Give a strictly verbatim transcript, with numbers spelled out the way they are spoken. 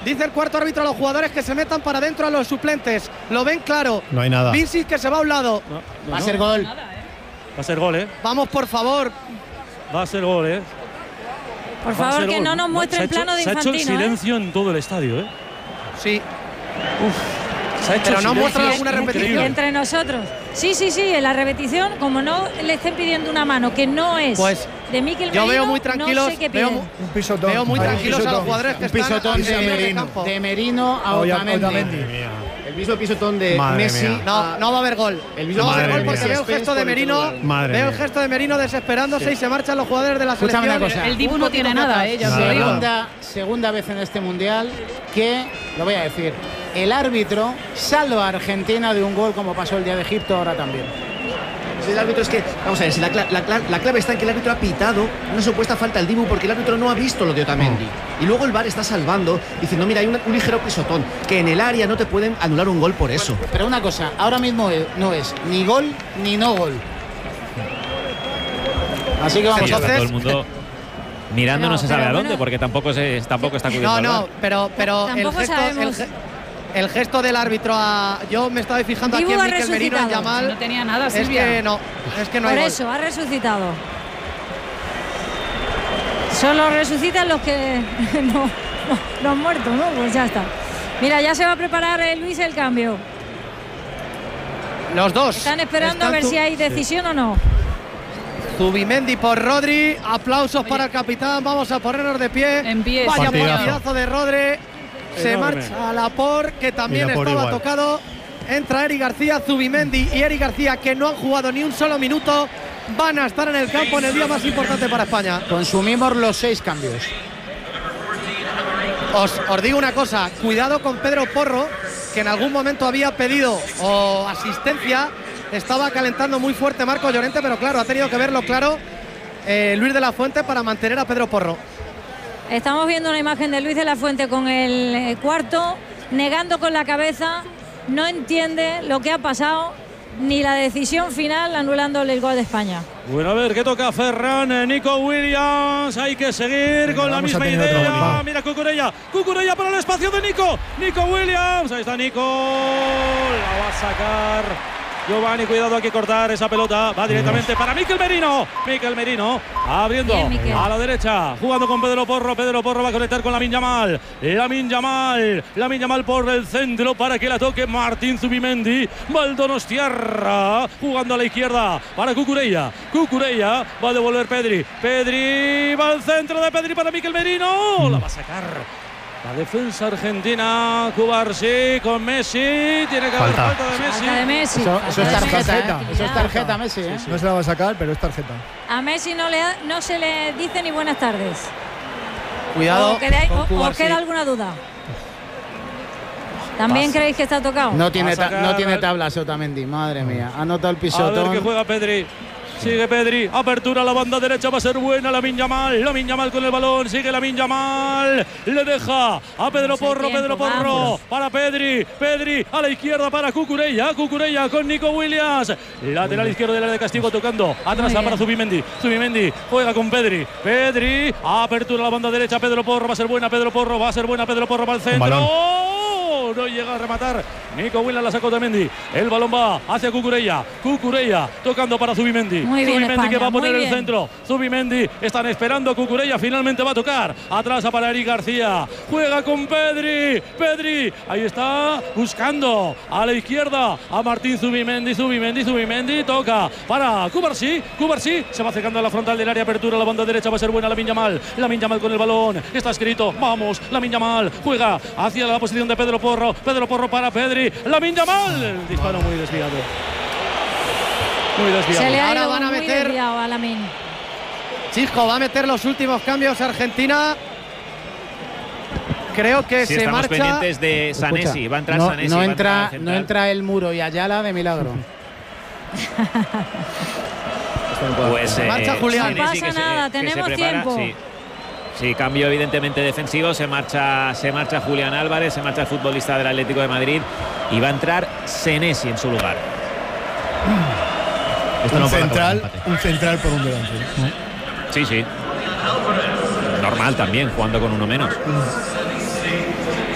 Dice el cuarto árbitro a los jugadores que se metan para adentro a los suplentes. Lo ven claro. No hay nada. Vincic que se va a un lado. No, no, Va a no. ser gol. Va a ser gol, ¿eh? Vamos, por favor. Va a ser gol, ¿eh? Por Va a favor, ser que gol. no nos muestre Se ha el plano hecho- de Se ha hecho Infantino. el silencio en todo el estadio, ¿eh? Sí. Se ha hecho Pero el no silencio muestran alguna increíble. repetición. ¿eh? Entre nosotros. Sí, sí, sí, en la repetición, como no le estén pidiendo una mano que no es Pues de Mikel yo Merino, veo muy tranquilos. no sé qué veo, piden. mu- Un pisotón. veo muy Hay un tranquilos a los pisotón. jugadores que Un están pisotón ante de el Merino, campo. de Merino a Oya- Otamendi. Otamendi. El mismo pisotón de Madre Messi. mía. No, no va a haber gol. El mismo No va a haber Madre gol porque mía. veo el gesto de Merino. Madre Veo el mía. gesto de Merino desesperándose y se marchan los jugadores de la Escúchame selección. una cosa. El Dibu Un no poquito tiene hacia nada, atrás. eh, ya os lo digo. Segunda, segunda vez en este mundial que, lo voy a decir, el árbitro salva a Argentina de un gol como pasó el día de Egipto, ahora también. Si el árbitro es que, vamos a ver, si la, cla- la, cla- la clave está en que el árbitro ha pitado una supuesta falta al Dibu porque el árbitro no ha visto lo de Otamendi. Y luego el V A R está salvando, diciendo, mira, hay un, un ligero pisotón, que en el área no te pueden anular un gol por eso. Pero una cosa, ahora mismo es- no es ni gol ni no gol. Así que vamos Sí, a está ver. todo el mundo mirando, No, no se sabe pero a dónde, bueno. porque tampoco se tampoco está cubierto. No, al no, V A R. pero, pero el, Tampoco gesto, el, sabemos. ge- el gesto del árbitro a. Yo me estaba fijando Dibu aquí en ha Mikel Merino, en resucitado. Yamal. No tenía nada, Es Silvia. que no, es que no Por hay gol. eso, ha resucitado. Solo resucitan los que no, no, no han muerto, ¿no? Pues ya está. Mira, ya se va a preparar eh, Luis el cambio. Los dos. Están esperando a ver Están si hay decisión o no. Zubimendi por Rodri. Aplausos para el capitán. Vamos a ponernos de pie. En pie. Vaya Partidazo. partidazo de Rodri. Se Enorme. marcha a Laporte, que también Y Laporte estaba igual. tocado. Entra Eric García, Zubimendi y Eric García, que no han jugado ni un solo minuto, van a estar en el campo en el día más importante para España. Consumimos los seis cambios. Os, os digo una cosa, cuidado con Pedro Porro, que en algún momento había pedido o asistencia, estaba calentando muy fuerte Marco Llorente, pero claro, ha tenido que verlo claro eh, Luis de la Fuente para mantener a Pedro Porro. Estamos viendo una imagen de Luis de la Fuente con el eh, cuarto, negando con la cabeza, no entiende lo que ha pasado, ni la decisión final anulándole el gol de España. Bueno, a ver, ¿qué toca Ferran? Eh, Nico Williams. Hay que seguir Venga, con la vamos a misma tener otro idea. gol, va. Mira Cucurella. Cucurella para el espacio de Nico. Nico Williams. Ahí está Nico. La va a sacar Giovanni. Cuidado, hay que cortar esa pelota. Va directamente para Mikel Merino. Mikel Merino abriendo Bien, Mikel. a la derecha. Jugando con Pedro Porro. Pedro Porro va a conectar con Lamine Yamal. Lamine Yamal. Lamine Yamal por el centro para que la toque Martín Zubimendi. Valdonostiarra. Jugando a la izquierda para Cucurella. Cucurella va a devolver Pedri. Pedri va al centro de Pedri para Mikel Merino. La va a sacar la defensa argentina. Cubarsí con Messi. Tiene que haber Falta. falta de Messi. Falta de Messi. Eso, falta eso es de Messi. tarjeta, ¿eh? Eso es Ya. tarjeta, Messi, ¿eh? No se la va a sacar, pero es tarjeta. A Messi no, le, ha- no se le dice ni buenas tardes. Cuidado ¿O, quedáis- con o- o Cubarsí. queda alguna duda? ¿También Pasa. creéis que está tocado? No tiene, Va a ta- sacar- no tiene tablas Otamendi, madre mía. Ha notado el A ver que pisotón. juega Pedri. Sigue Pedri, apertura a la banda derecha, va a ser buena Lamine Yamal, Lamine Yamal con el balón, sigue Lamine Yamal, le deja a Pedro Vamos, el Porro, tiempo, Pedro Porro, vamos. para Pedri, Pedri a la izquierda para Cucurella, Cucurella con Nico Williams, lateral izquierdo del área de castigo tocando, atrás Muy para bien. Zubimendi, Zubimendi juega con Pedri, Pedri, apertura a la banda derecha, Pedro Porro, va a ser buena, Pedro Porro, va a ser buena, Pedro Porro para el centro. balón. No llega a rematar. Nico Williams la sacó Otamendi. El balón va hacia Cucurella. Cucurella tocando para Zubimendi. Muy bien, Zubimendi que España, va a poner muy el bien. centro. Zubimendi están esperando a Cucurella. Finalmente va a tocar. Atrás a para Eric García. Juega con Pedri. Pedri. Ahí está buscando a la izquierda a Martín Zubimendi. Zubimendi. Zubimendi toca para Cubarsí. Cubarsí se va acercando a la frontal del área. Apertura a la banda derecha. Va a ser buena Lamine Yamal. Lamine Yamal con el balón. Está escrito. Vamos. Lamine Yamal juega hacia la posición de Pedro Porro. Pedro Porro para Pedri. Lamine Yamal. El disparo muy desviado. Muy desviado. Se le ha Ahora ido van a muy meter- desviado a Lamine. Chisco va a meter los últimos cambios Argentina. Creo que Sí, se estamos marcha. pendientes de Sanesi. Escucha, Va a entrar no, Sanesi. no va a entrar entra, al no central. entra el Muro y Ayala de milagro. Pues, eh, Marcha Julián. Senesi No que pasa se- nada, que se tenemos prepara, tiempo. Sí. Sí, cambio evidentemente defensivo, se marcha, se marcha Julián Álvarez, se marcha el futbolista del Atlético de Madrid y va a entrar Senesi en su lugar. Un central, un central por un delante. Sí, sí. Normal también, jugando con uno menos.